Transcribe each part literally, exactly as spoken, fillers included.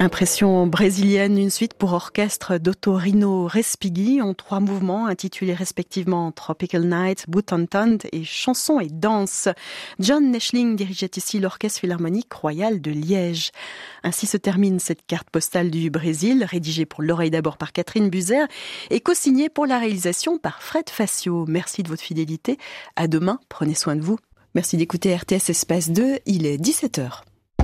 Impression brésilienne, une suite pour orchestre d'Ottorino Respighi en trois mouvements intitulés respectivement Tropical Night, Butantan et Chansons et danse. John Neschling dirigeait ici l'Orchestre Philharmonique Royal de Liège. Ainsi se termine cette carte postale du Brésil, rédigée pour l'oreille d'abord par Catherine Buzer et co-signée pour la réalisation par Fred Facio. Merci de votre fidélité. À demain, prenez soin de vous. Merci d'écouter R T S Espace deux, il est dix-sept heures.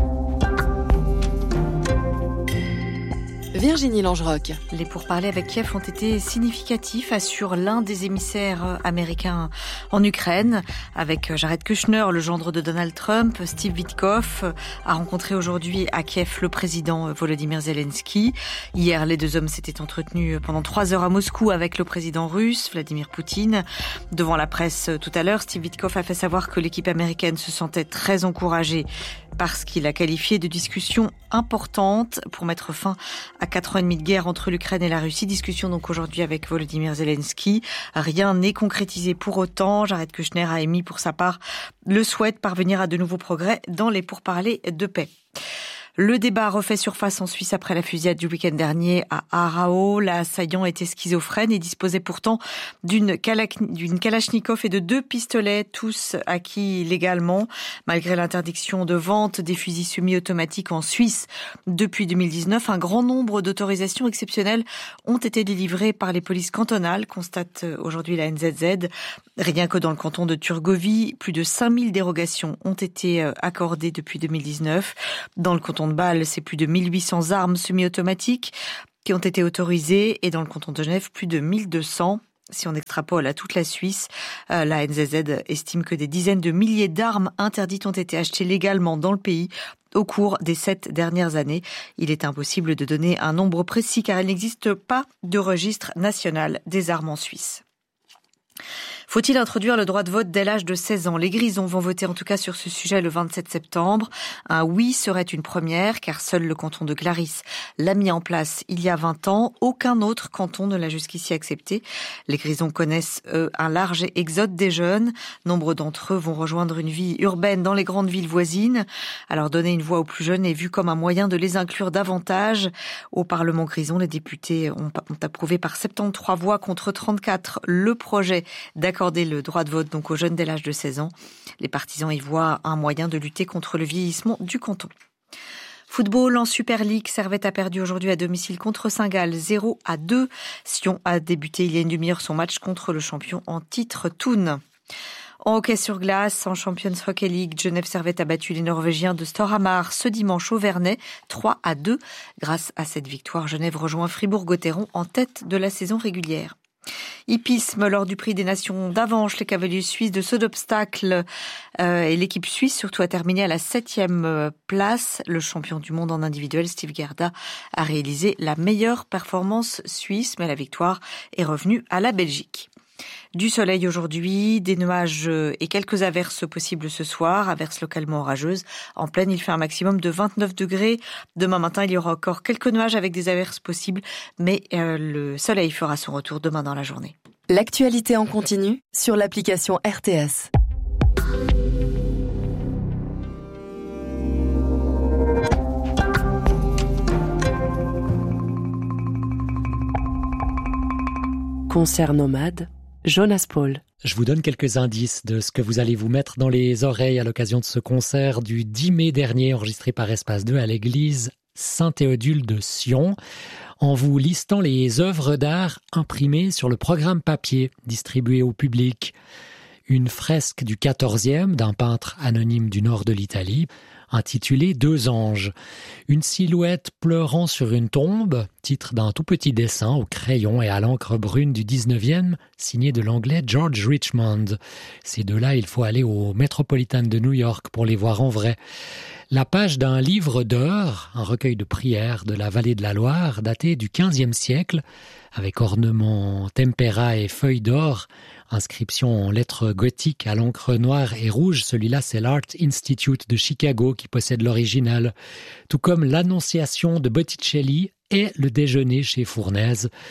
Virginie Langerock. Les pourparlers avec Kiev ont été significatifs, assure l'un des émissaires américains en Ukraine. Avec Jared Kushner, le gendre de Donald Trump, Steve Witkoff a rencontré aujourd'hui à Kiev le président Volodymyr Zelensky. Hier, les deux hommes s'étaient entretenus pendant trois heures à Moscou avec le président russe, Vladimir Poutine. Devant la presse tout à l'heure, Steve Witkoff a fait savoir que l'équipe américaine se sentait très encouragée parce qu'il a qualifié de discussion importante pour mettre fin à quatre ans et demi de guerre entre l'Ukraine et la Russie. Discussion donc aujourd'hui avec Volodymyr Zelensky. Rien n'est concrétisé pour autant. Jared Kushner a émis pour sa part le souhait de parvenir à de nouveaux progrès dans les pourparlers de paix. Le débat refait surface en Suisse après la fusillade du week-end dernier à Aarau. L'assaillant était schizophrène et disposait pourtant d'une, d'une Kalachnikov et de deux pistolets, tous acquis légalement. Malgré l'interdiction de vente des fusils semi-automatiques en Suisse depuis deux mille dix-neuf, un grand nombre d'autorisations exceptionnelles ont été délivrées par les polices cantonales, constate aujourd'hui la N Z Z. Rien que dans le canton de Turgovie, plus de cinq mille dérogations ont été accordées depuis deux mille dix-neuf. Dans le canton de Bâle, c'est plus de mille huit cents armes semi-automatiques qui ont été autorisées et dans le canton de Genève, plus de mille deux cents. Si on extrapole à toute la Suisse, euh, la N Z Z estime que des dizaines de milliers d'armes interdites ont été achetées légalement dans le pays au cours des sept dernières années. Il est impossible de donner un nombre précis car il n'existe pas de registre national des armes en Suisse. Faut-il introduire le droit de vote dès l'âge de seize ans ? Les Grisons vont voter en tout cas sur ce sujet le vingt-sept septembre. Un oui serait une première, car seul le canton de Glaris l'a mis en place il y a vingt ans. Aucun autre canton ne l'a jusqu'ici accepté. Les Grisons connaissent, eux, un large exode des jeunes. Nombre d'entre eux vont rejoindre une vie urbaine dans les grandes villes voisines. Alors donner une voix aux plus jeunes est vu comme un moyen de les inclure davantage. Au Parlement Grison, les députés ont, ont approuvé par soixante-treize voix contre trente-quatre le projet d'accorder le droit de vote donc aux jeunes dès l'âge de seize ans. Les partisans y voient un moyen de lutter contre le vieillissement du canton. Football en Super League, Servette a perdu aujourd'hui à domicile contre Saint-Gall, zéro à deux. Sion a débuté il y a une demi-heure son match contre le champion en titre Thun. En hockey sur glace, en Champions Hockey League, Genève Servette a battu les Norvégiens de Storhamar ce dimanche au Vernet, trois à deux. Grâce à cette victoire, Genève rejoint Fribourg-Gotteron en tête de la saison régulière. Hippisme, lors du prix des nations d'Avenches, les cavaliers suisses de saut d'obstacle euh, et l'équipe suisse surtout a terminé à la septième place. Le champion du monde en individuel, Steve Gerda, a réalisé la meilleure performance suisse, mais la victoire est revenue à la Belgique. Du soleil aujourd'hui, des nuages et quelques averses possibles ce soir, averses localement orageuses. En pleine, il fait un maximum de vingt-neuf degrés. Demain matin, il y aura encore quelques nuages avec des averses possibles, mais euh, le soleil fera son retour demain dans la journée. L'actualité en continu sur l'application R T S. Concert nomade, Jonas Paul. Je vous donne quelques indices de ce que vous allez vous mettre dans les oreilles à l'occasion de ce concert du dix mai dernier, enregistré par Espace deux à l'église Saint-Théodule de Sion, en vous listant les œuvres d'art imprimées sur le programme papier distribué au public. Une fresque du quatorzième d'un peintre anonyme du nord de l'Italie, intitulée « Deux anges ». Une silhouette pleurant sur une tombe, titre d'un tout petit dessin au crayon et à l'encre brune du dix-neuvième, signé de l'anglais George Richmond. Ces deux-là, il faut aller au Metropolitan de New York pour les voir en vrai. La page d'un livre d'heures, un recueil de prières de la vallée de la Loire, daté du quinzième siècle, avec ornements tempera et feuilles d'or, inscription en lettres gothiques à l'encre noire et rouge. Celui-là, c'est l'Art Institute de Chicago qui possède l'original, tout comme l'Annonciation de Botticelli et le déjeuner chez Fournaise.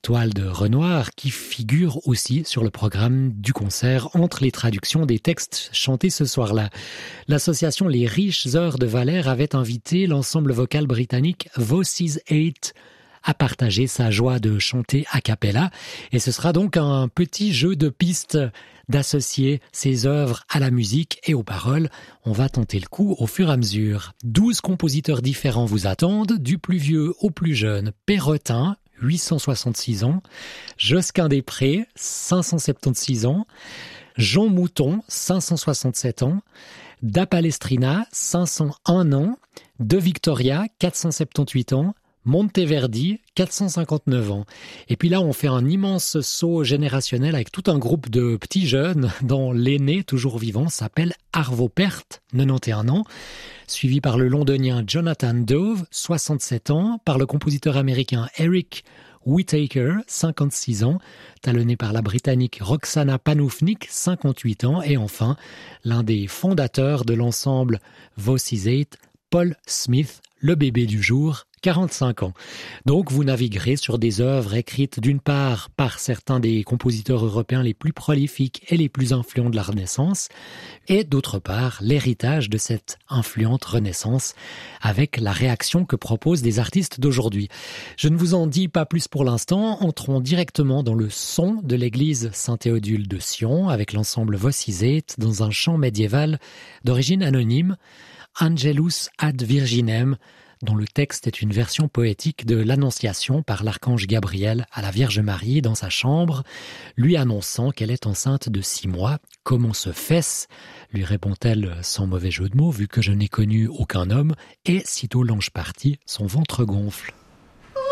toile de Renoir qui figure aussi sur le programme du concert entre les traductions des textes chantés ce soir-là. L'association Les Riches Heures de Valère avait invité l'ensemble vocal britannique Voices eight à partager sa joie de chanter a cappella. Et ce sera donc un petit jeu de pistes d'associer ses œuvres à la musique et aux paroles. On va tenter le coup au fur et à mesure. Douze compositeurs différents vous attendent, du plus vieux au plus jeune. Perrotin, huit cent soixante-six ans. Josquin-des-Prés, cinq cent soixante-seize ans. Jean Mouton, cinq cent soixante-sept ans. Da Palestrina, cinq cent un ans. De Victoria, quatre cent soixante-dix-huit ans. Monteverdi, quatre cent cinquante-neuf ans. Et puis là, on fait un immense saut générationnel avec tout un groupe de petits jeunes dont l'aîné, toujours vivant, s'appelle Arvo Pärt, quatre-vingt-onze ans, suivi par le londonien Jonathan Dove, soixante-sept ans, par le compositeur américain Eric Whittaker, cinquante-six ans, talonné par la britannique Roxana Panufnik, cinquante-huit ans, et enfin, l'un des fondateurs de l'ensemble Voices eight, Paul Smith, le bébé du jour, quarante-cinq ans. Donc vous naviguerez sur des œuvres écrites d'une part par certains des compositeurs européens les plus prolifiques et les plus influents de la Renaissance, et d'autre part l'héritage de cette influente Renaissance avec la réaction que proposent des artistes d'aujourd'hui. Je ne vous en dis pas plus pour l'instant, entrons directement dans le son de l'église Saint-Théodule de Sion avec l'ensemble Voices eight dans un chant médiéval d'origine anonyme, Angelus ad Virginem, dont le texte est une version poétique de l'annonciation par l'archange Gabriel à la Vierge Marie dans sa chambre, lui annonçant qu'elle est enceinte de six mois. « Comment se fait-ce » lui répond-elle sans mauvais jeu de mots, vu que je n'ai connu aucun homme, et sitôt l'ange parti, son ventre gonfle.